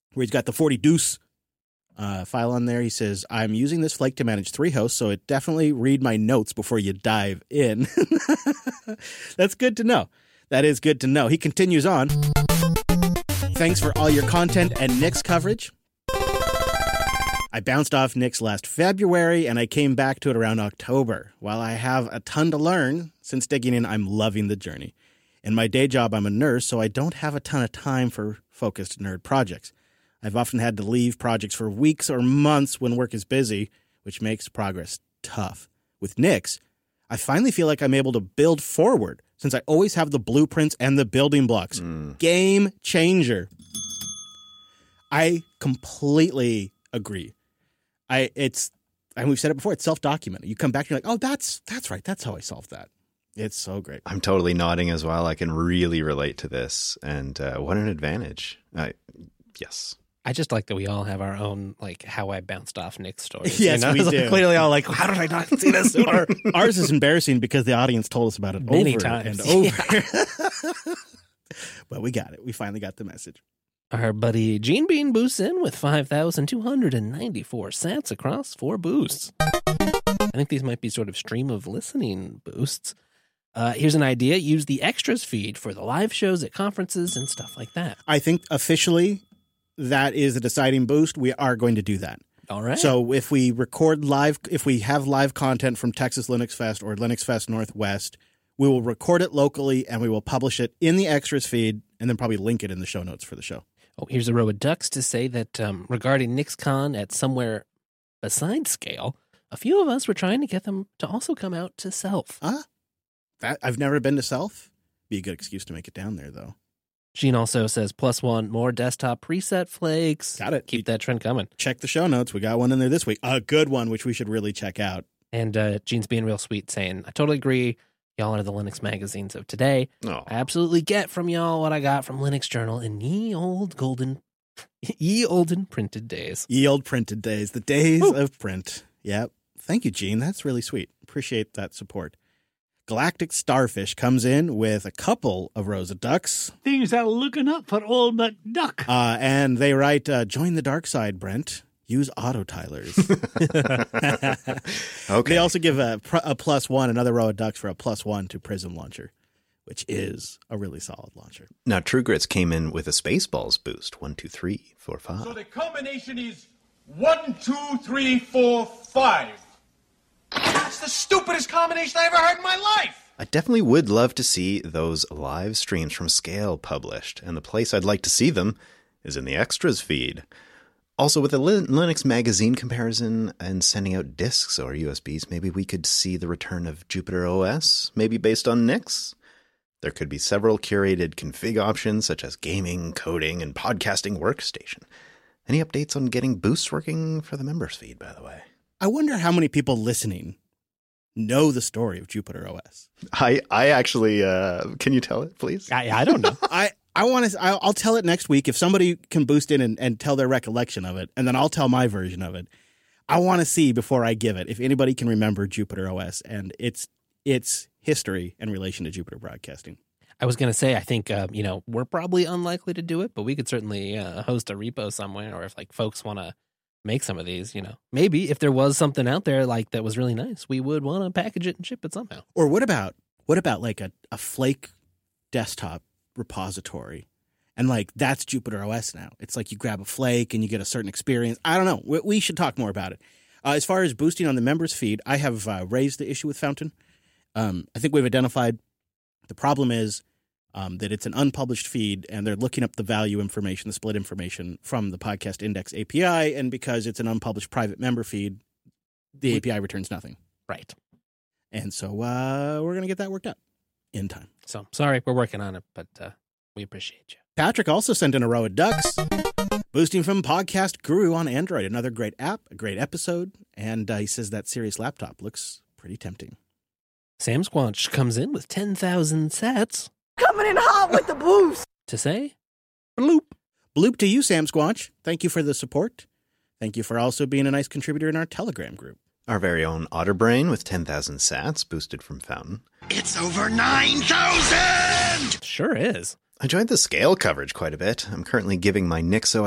where he's got the 40 deuce file on there. He says, I'm using this flake to manage 3 hosts, so it definitely read my notes before you dive in. That's good to know. That is good to know. He continues on. Thanks for all your content and Knicks coverage. I bounced off Knicks last February, and I came back to it around October. While I have a ton to learn, since digging in, I'm loving the journey. In my day job, I'm a nurse, so I don't have a ton of time for focused nerd projects. I've often had to leave projects for weeks or months when work is busy, which makes progress tough. With Knicks, I finally feel like I'm able to build forward, since I always have the blueprints and the building blocks. Game changer. I completely agree. And we've said it before, it's self-documented. You come back and you're like, oh, that's right. That's how I solved that. It's so great. I'm totally nodding as well. I can really relate to this. And what an advantage. Yes. I just like that we all have our own, like, how I bounced off Nick's stories. Yes, we do. Clearly all like, how did I not see this sooner? Ours is embarrassing because the audience told us about it Many over times. and over. But we got it. We finally got the message. Our buddy Gene Bean boosts in with 5,294 sats across 4 boosts. I think these might be sort of stream of listening boosts. Here's an idea. Use the extras feed for the live shows at conferences and stuff like that. I think officially that is a deciding boost. We are going to do that. All right. So if we record live, if we have live content from Texas Linux Fest or Linux Fest Northwest, we will record it locally and we will publish it in the extras feed and then probably link it in the show notes for the show. Oh, here's a row of ducks to say that regarding NixCon at somewhere besides Scale, a few of us were trying to get them to also come out to Self. I've never been to Self. Be a good excuse to make it down there, though. Gene also says +1 more desktop preset flakes. Got it. Keep that trend coming. Check the show notes. We got one in there this week. A good one, which we should really check out. And Gene's being real sweet, saying, I totally agree. Y'all are the Linux magazines of today. Oh. I absolutely get from y'all what I got from Linux Journal in ye olden printed days. Ye old printed days. The days of print. Yep. Thank you, Gene. That's really sweet. Appreciate that support. Galactic Starfish comes in with a couple of rows of ducks. Things are looking up for old McDuck. And they write, join the dark side, Brent. Use auto-tilers. Okay. They also give a +1, another row of ducks for a +1 to Prism Launcher, which is a really solid launcher. Now, True Grits came in with a Spaceballs boost. 1, 2, 3, 4, 5. So the combination is 1, 2, 3, 4, 5. That's the stupidest combination I ever heard in my life. I definitely would love to see those live streams from Scale published, and the place I'd like to see them is in the extras feed. Also, with a Linux magazine comparison and sending out disks or USBs, maybe we could see the return of Jupiter OS, maybe based on Nix. There could be several curated config options, such as gaming, coding, and podcasting workstation. Any updates on getting boosts working for the members feed, by the way? I wonder how many people listening know the story of Jupiter OS. I actually, can you tell it, please? I don't know. I'll tell it next week if somebody can boost in and tell their recollection of it, and then I'll tell my version of it. I want to see before I give it if anybody can remember Jupiter OS and its history in relation to Jupiter Broadcasting. I was going to say, I think, we're probably unlikely to do it, but we could certainly host a repo somewhere, or if like folks want to make some of these, maybe if there was something out there like that was really nice, we would want to package it and ship it somehow. Or what about like a Flake desktop repository, and like that's Jupiter OS now? It's like you grab a Flake and you get a certain experience. I don't know. We should talk more about it. As far as boosting on the members feed, I have raised the issue with Fountain. I think we've identified the problem is that it's an unpublished feed, and they're looking up the value information, the split information from the Podcast Index API, and because it's an unpublished private member feed, the API returns nothing. Right. And so we're going to get that worked out in time. So, sorry, we're working on it, but we appreciate you. Patrick also sent in a row of ducks. Boosting from Podcast Guru on Android. Another great app, a great episode, and he says that Sirius laptop looks pretty tempting. Sam Squanch comes in with 10,000 sats. Coming in hot with the boost. To say, bloop. Bloop to you, Sam Squanch. Thank you for the support. Thank you for also being a nice contributor in our Telegram group. Our very own Otterbrain with 10,000 sats boosted from Fountain. It's over 9,000! Sure is. I enjoyed the Scale coverage quite a bit. I'm currently giving my NixOS